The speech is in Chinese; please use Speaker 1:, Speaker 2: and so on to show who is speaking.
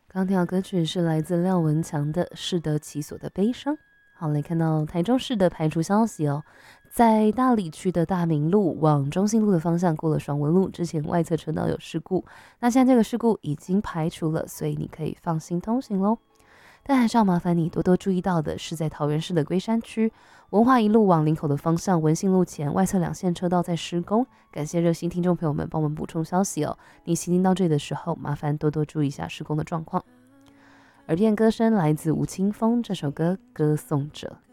Speaker 1: 刚听到歌曲是来自廖文强的《适得其所的悲伤》。好，来看到台中市的排除消息哦，在大里区的大明路往中信路的方向过了爽文路之前，外侧车道有事故，那现在这个事故已经排除了，所以你可以放心通行喽。但还是要麻烦你多多注意到的是，在桃园市的龟山区文化一路往林口的方向，文信路前外侧2线车道在施工。感谢热心听众朋友们帮我们补充消息哦。你行进到这里的时候，麻烦多多注意一下施工的状况。耳边歌声来自吴青峰，这首歌《歌颂者》。